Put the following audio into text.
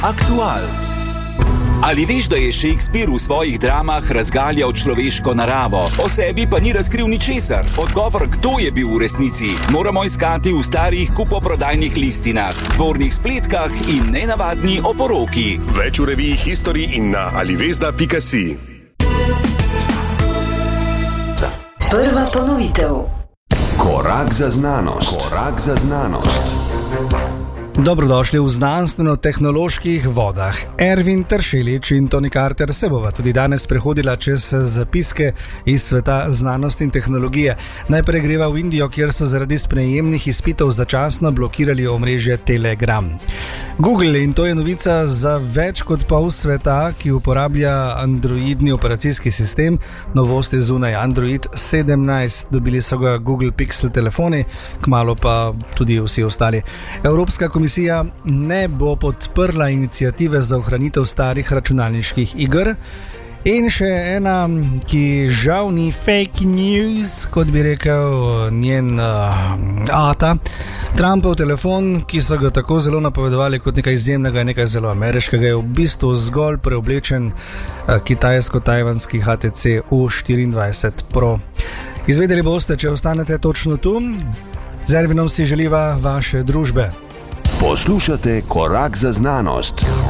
Aktual. Ali veš, da je Shakespeare v svojih dramah razgaljal človeško naravo, o sebi pa ni razkril ničesar? Odgovor, kdo je bil v resnici, moramo iskati v starih kupoprodajnih listinah, dvornih spletkah in nenavadni oporoki. Več v reviji History in na alivezda.si. Prva ponovitev. Korak za znanost. Korak za znanost. Dobrodošli v znanstveno-tehnoloških vodah. Ervin Tršelič in Toni Carter se bova tudi danes prehodila čez zapiske iz sveta znanosti in tehnologije. Najprej greva v Indijo, kjer so zaradi sprejemnih izpitov začasno blokirali omrežje Telegram. Google, in to je novica za več kot pol sveta, ki uporablja androidni operacijski sistem, novosti zunaj Android 17, dobili so ga Google Pixel telefoni, kmalu pa tudi vsi ostali. Evropska komisija ne bo podprla iniciative za ohranitev starih računalniških iger. In še ena, ki žal ni fake news, kot bi rekel njen ata. Trumpov telefon, ki so ga tako zelo napovedovali kot nekaj izjemnega, nekaj zelo ameriškega, je v bistvu zgolj preoblečen kitajsko-tajvanski HTC U24 Pro. Izvedeli boste, če ostanete točno tu. Z Ervinom si želiva vaše družbe. Poslušate Korak za znanost.